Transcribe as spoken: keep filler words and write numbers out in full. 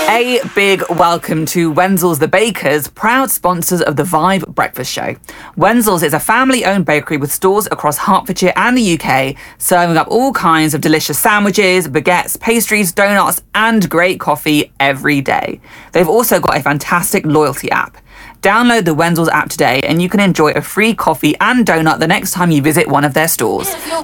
A big welcome to Wenzel's the Bakers, proud sponsors of the Vibe Breakfast Show. Wenzel's is a family-owned bakery with stores across Hertfordshire and the U K, serving up all kinds of delicious sandwiches, baguettes, pastries, donuts, and great coffee every day. They've also got a fantastic loyalty app. Download the Wenzel's app today and you can enjoy a free coffee and donut the next time you visit one of their stores.